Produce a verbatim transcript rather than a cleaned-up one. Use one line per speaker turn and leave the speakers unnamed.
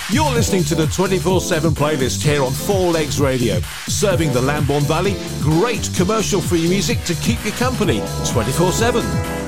You're listening to the twenty-four seven playlist here on Four Legs Radio. Serving the Lambourne Valley, great commercial-free music to keep you company twenty-four seven.